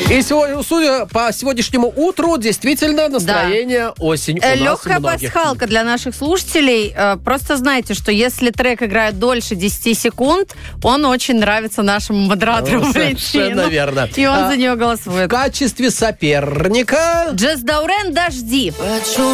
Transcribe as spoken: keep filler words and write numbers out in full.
И сегодня, судя по сегодняшнему утру, действительно настроение да. осень у нас Легкая у многих. пасхалка для наших слушателей. Просто знайте, что если трек играет дольше десять секунд, он очень нравится нашему модератору Валентину. Совершенно верно. И он а, за нее голосует. В качестве соперника... Джес Даурен «Дожди».